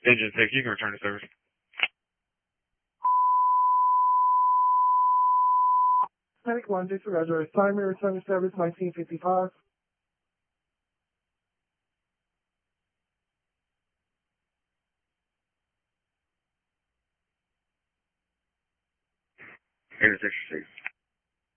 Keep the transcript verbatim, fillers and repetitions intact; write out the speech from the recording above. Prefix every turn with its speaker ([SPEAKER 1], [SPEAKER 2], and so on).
[SPEAKER 1] Engine six, you can return to service.
[SPEAKER 2] Panic one, disregard your assignment, return to service nineteen fifty-five.
[SPEAKER 1] Engine six, six.